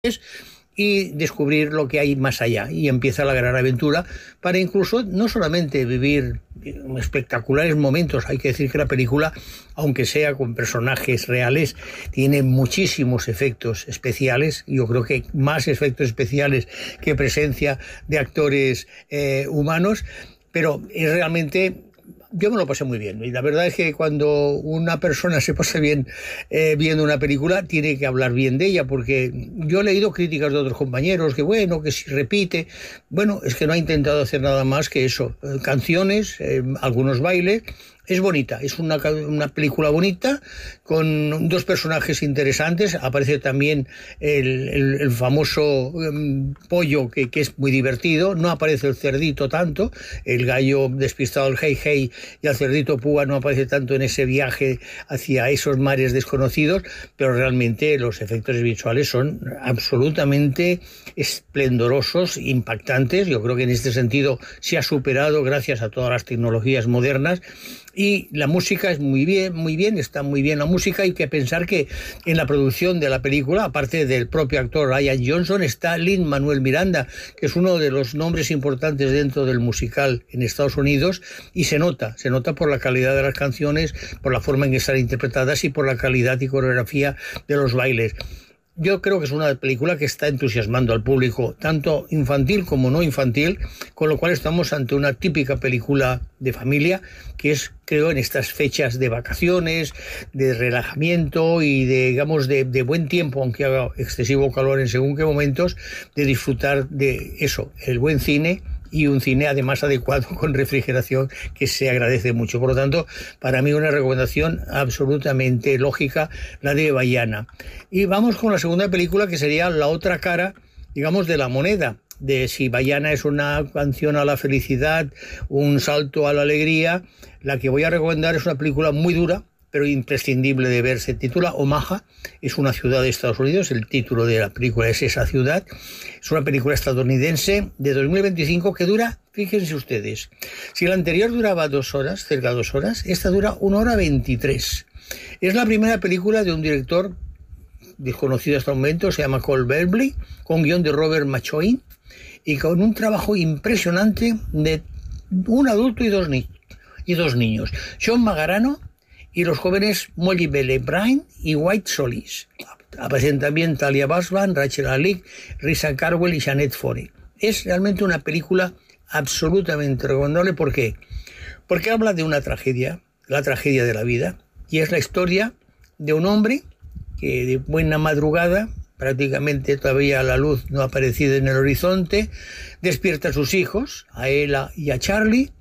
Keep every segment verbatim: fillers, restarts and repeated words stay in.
y descubrir lo que hay más allá. Y empieza la gran aventura para incluso no solamente vivir espectaculares momentos. Hay que decir que la película, aunque sea con personajes reales, tiene muchísimos efectos especiales. Yo creo que más efectos especiales que presencia de actores eh, humanos, pero es realmente... Yo me lo pasé muy bien, y la verdad es que cuando una persona se pasa bien eh, viendo una película, tiene que hablar bien de ella, porque yo he leído críticas de otros compañeros que bueno, que si repite, bueno, es que no ha intentado hacer nada más que eso, eh, canciones, eh, algunos bailes. Es bonita, es una, una película bonita, con dos personajes interesantes. Aparece también el, el, el famoso um, pollo, que, que es muy divertido. No aparece el cerdito tanto, el gallo despistado, el hey hey, y el cerdito púa no aparece tanto en ese viaje hacia esos mares desconocidos, pero realmente los efectos visuales son absolutamente esplendorosos, impactantes. Yo creo que en este sentido se ha superado gracias a todas las tecnologías modernas. Y la música es muy bien, muy bien, está muy bien la música. Hay que pensar que en la producción de la película, aparte del propio actor Ryan Johnson, está Lin-Manuel Miranda, que es uno de los nombres importantes dentro del musical en Estados Unidos, y se nota, se nota por la calidad de las canciones, por la forma en que están interpretadas y por la calidad y coreografía de los bailes. Yo creo que es una película que está entusiasmando al público, tanto infantil como no infantil, con lo cual estamos ante una típica película de familia, que es, creo, en estas fechas de vacaciones, de relajamiento y de, digamos, de, de buen tiempo, aunque haga excesivo calor en según qué momentos, de disfrutar de eso, el buen cine, y un cine además adecuado con refrigeración, que se agradece mucho. Por lo tanto, para mí una recomendación absolutamente lógica, la de Vaiana. Y vamos con la segunda película, que sería la otra cara, digamos, de la moneda, de si Vaiana es una canción a la felicidad, un salto a la alegría. La que voy a recomendar es una película muy dura, pero imprescindible de ver. Se titula Omaha, es una ciudad de Estados Unidos, el título de la película es esa ciudad. Es una película estadounidense de dos mil veinticinco que dura, fíjense ustedes, si la anterior duraba dos horas, cerca de dos horas, esta dura una hora veintitrés. Es la primera película de un director desconocido hasta el momento, se llama Cole Verbley, con guión de Robert Machoin, y con un trabajo impresionante de un adulto y dos, ni y dos niños. Sean Magarano y los jóvenes Molly Belle Bryan y White Solis. Aparecen también Talia Basban, Rachel Ali, Risa Carwell y Janet Forey. Es realmente una película absolutamente recomendable. ¿Por qué? Porque habla de una tragedia, la tragedia de la vida, y es la historia de un hombre que de buena madrugada, prácticamente todavía la luz no ha aparecido en el horizonte, despierta a sus hijos, a Ella y a Charlie,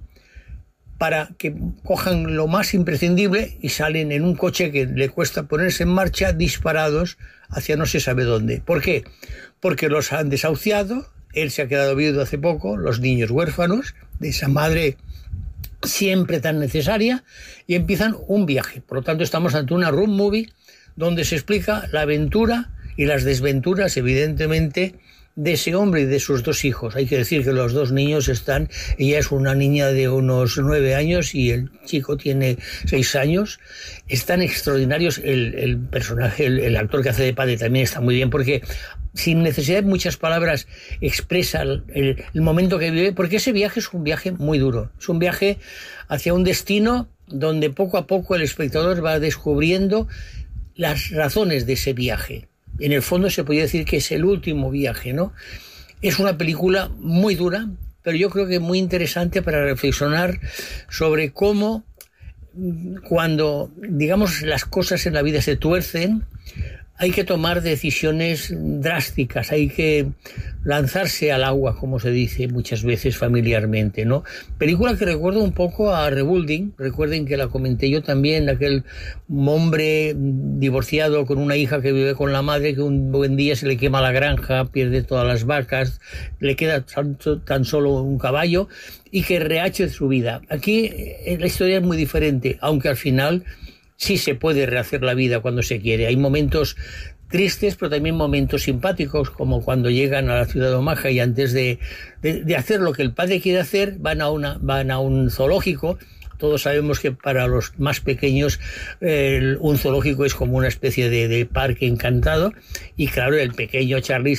para que cojan lo más imprescindible y salen en un coche que le cuesta ponerse en marcha, disparados hacia no se sabe dónde. ¿Por qué? Porque los han desahuciado, él se ha quedado viudo hace poco, los niños huérfanos de esa madre siempre tan necesaria, y empiezan un viaje. Por lo tanto, estamos ante una road movie donde se explica la aventura y las desventuras, evidentemente, de ese hombre y de sus dos hijos. Hay que decir que los dos niños están, ella es una niña de unos nueve años y el chico tiene seis años. Están extraordinarios. El, el personaje, el, el actor que hace de padre también está muy bien, porque sin necesidad de muchas palabras expresa el, el, el momento que vive, porque ese viaje es un viaje muy duro. Es un viaje hacia un destino donde poco a poco el espectador va descubriendo las razones de ese viaje. En el fondo se podría decir que es el último viaje, ¿no? Es una película muy dura, pero yo creo que muy interesante para reflexionar sobre cómo, cuando, digamos, las cosas en la vida se tuercen, hay que tomar decisiones drásticas, hay que lanzarse al agua, como se dice muchas veces familiarmente, ¿no? Película que recuerda un poco a Rebuilding. Recuerden que la comenté yo también, aquel hombre divorciado con una hija que vive con la madre, que un buen día se le quema la granja, pierde todas las vacas, le queda tan, tan solo un caballo, y que rehace su vida. Aquí la historia es muy diferente, aunque al final sí se puede rehacer la vida cuando se quiere. Hay momentos tristes, pero también momentos simpáticos, como cuando llegan a la ciudad de Omaha y antes de, de, de hacer lo que el padre quiere hacer, van a, una, van a un zoológico Todos sabemos que para los más pequeños eh, un zoológico es como una especie de, de parque encantado, y claro, el pequeño Charlie